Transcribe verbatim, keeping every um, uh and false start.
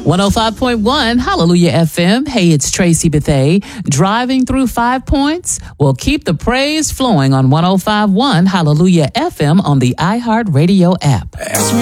one oh five point one Hallelujah F M. Hey, it's Tracy Bethea. Driving through Five Points? Well, keep the praise flowing on one oh five point one Hallelujah F M on the iHeartRadio app.